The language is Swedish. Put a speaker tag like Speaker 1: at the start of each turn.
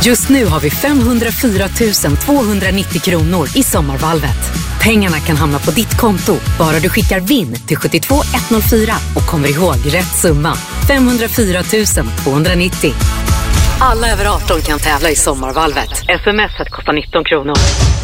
Speaker 1: Just nu har vi 504 290 kronor i sommarvalvet. Pengarna kan hamna på ditt konto, bara du skickar VIN till 72104 och kommer ihåg rätt summa. 504 290. Alla över 18 kan tävla i sommarvalvet. SMS kostar 19 kronor.